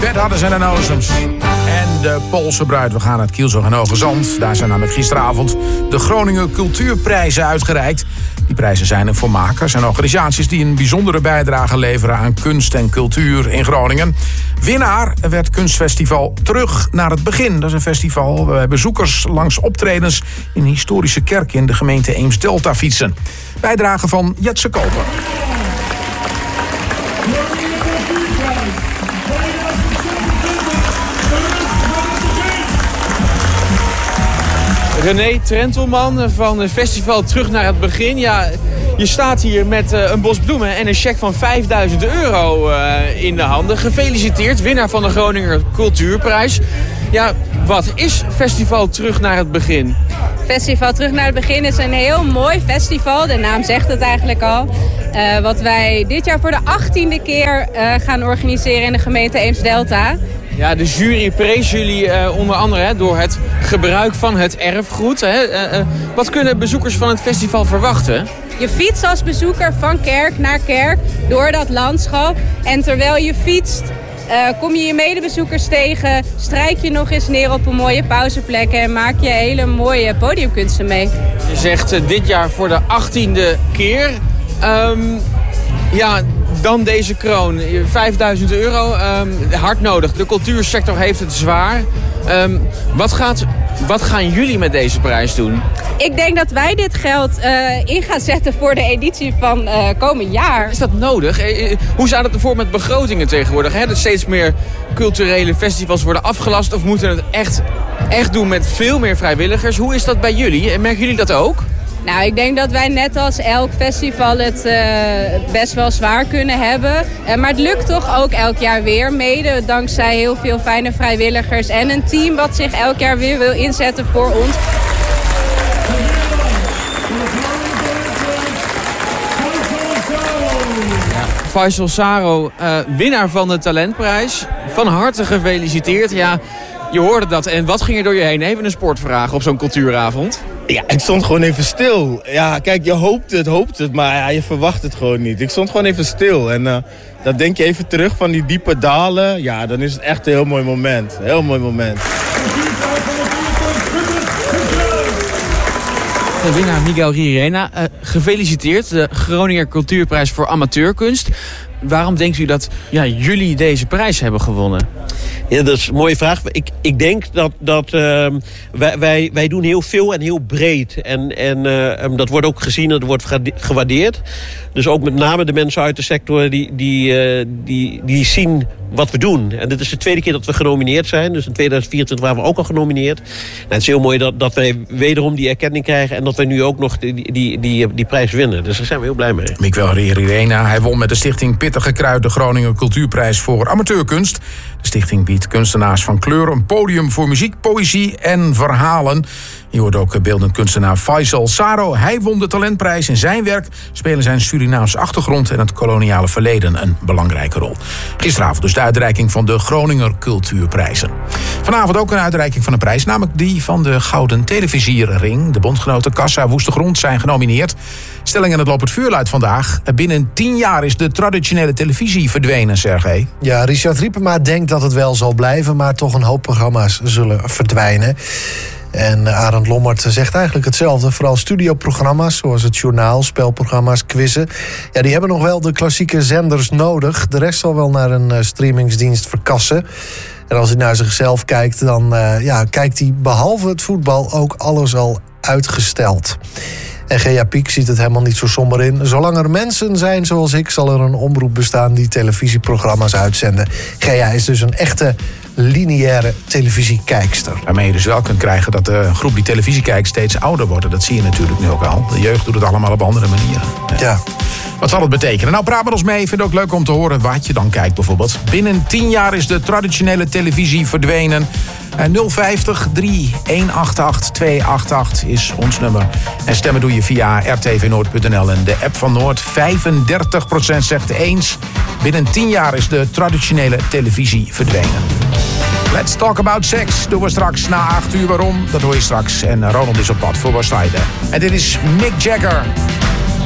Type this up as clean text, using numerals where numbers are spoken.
Bed Hadders en de Ozems. En de Poolse bruid. We gaan naar het Kielzog en Hoogezand. Daar zijn namelijk gisteravond de Groninger Cultuurprijzen uitgereikt. Die prijzen zijn er voor makers en organisaties die een bijzondere bijdrage leveren aan kunst en cultuur in Groningen. Winnaar werd kunstfestival Terug naar het Begin. Dat is een festival waar bezoekers langs optredens in historische kerken in de gemeente Eems-Delta fietsen. Bijdrage van Jetse Koper. René Trentelman van het festival Terug naar het Begin. Ja, je staat hier met een bos bloemen en een cheque van €5.000 in de handen. Gefeliciteerd, winnaar van de Groninger Cultuurprijs. Ja, wat is festival Terug naar het Begin? Festival Terug naar het Begin is een heel mooi festival. De naam zegt het eigenlijk al. Wat wij dit jaar voor de 18e keer gaan organiseren in de gemeente Eems-Delta. Ja, de jury prees jullie onder andere door het gebruik van het erfgoed. Wat kunnen bezoekers van het festival verwachten? Je fietst als bezoeker van kerk naar kerk door dat landschap. En terwijl je fietst kom je medebezoekers tegen, strijk je nog eens neer op een mooie pauzeplekken en maak je hele mooie podiumkunsten mee. Je zegt dit jaar voor de 18e keer. Dan deze kroon. €5.000, hard nodig. De cultuursector heeft het zwaar. Wat gaan jullie met deze prijs doen? Ik denk dat wij dit geld in gaan zetten voor de editie van komend jaar. Is dat nodig? Hoe staat het ervoor met begrotingen tegenwoordig? Dat steeds meer culturele festivals worden afgelast of moeten het echt doen met veel meer vrijwilligers? Hoe is dat bij jullie? Merken jullie dat ook? Nou, ik denk dat wij net als elk festival het best wel zwaar kunnen hebben. Maar het lukt toch ook elk jaar weer, mede dankzij heel veel fijne vrijwilligers en een team wat zich elk jaar weer wil inzetten voor ons. Faisal Saro, winnaar van de talentprijs. Van harte gefeliciteerd. Ja, je hoorde dat. En wat ging er door je heen? Even een sportvraag op zo'n cultuuravond. Ja, ik stond gewoon even stil. Ja, kijk, je hoopt het, maar ja, je verwacht het gewoon niet. Ik stond gewoon even stil en dan denk je even terug van die diepe dalen. Ja, dan is het echt een heel mooi moment. Heel mooi moment. De winnaar Miguel Rirena, gefeliciteerd. De Groninger Cultuurprijs voor Amateurkunst. Waarom denkt u dat jullie deze prijs hebben gewonnen? Ja, dat is een mooie vraag. Ik denk dat wij doen heel veel en heel breed. En dat wordt ook gezien en dat wordt gewaardeerd. Dus ook met name de mensen uit de sector die zien wat we doen. En dit is de tweede keer dat we genomineerd zijn. Dus in 2024 waren we ook al genomineerd. En het is heel mooi dat wij wederom die erkenning krijgen en dat wij nu ook nog die prijs winnen. Dus daar zijn we heel blij mee. Miguel Rirena, hij won met de stichting Pittige Kruid de Groninger Cultuurprijs voor Amateurkunst. De stichting biedt kunstenaars van kleur een podium voor muziek, poëzie en verhalen. Je hoort ook beeldend kunstenaar Faisal Saro. Hij won de talentprijs. In zijn werk spelen zijn Surinaamse achtergrond en het koloniale verleden een belangrijke rol. Gisteravond dus de uitreiking van de Groninger Cultuurprijzen. Vanavond ook een uitreiking van een prijs, namelijk die van de Gouden Televisiering. De bondgenoten Kassa Woestegrond zijn genomineerd. Stelling in het lopend vuur luidt vandaag: binnen 10 jaar is de traditionele televisie verdwenen, Sergej. Ja, Richard Riepema denkt dat het wel zal blijven, maar toch een hoop programma's zullen verdwijnen. En Arend Lommert zegt eigenlijk hetzelfde. Vooral studioprogramma's zoals het journaal, spelprogramma's, quizzen. Ja, die hebben nog wel de klassieke zenders nodig. De rest zal wel naar een streamingsdienst verkassen. En als hij naar zichzelf kijkt, dan kijkt hij behalve het voetbal ook alles al uitgesteld. En Gea Piek ziet het helemaal niet zo somber in. Zolang er mensen zijn zoals ik, zal er een omroep bestaan die televisieprogramma's uitzenden. Gea is dus een echte lineaire televisiekijkster. Waarmee je dus wel kunt krijgen dat de groep die televisie kijkt steeds ouder wordt. Dat zie je natuurlijk nu ook al. De jeugd doet het allemaal op andere manieren. Ja. Wat zal het betekenen? Nou, praat met ons mee. Ik vind het ook leuk om te horen wat je dan kijkt bijvoorbeeld. Binnen 10 jaar is de traditionele televisie verdwenen. 050 3188 288 is ons nummer. En stemmen doe je via rtvnoord.nl en de app van Noord. 35% zegt eens. Binnen 10 jaar is de traditionele televisie verdwenen. Let's talk about sex. Doen we straks na 8 uur. Waarom? Dat hoor je straks. En Ronald is op pad voor Bastide. En dit is Mick Jagger.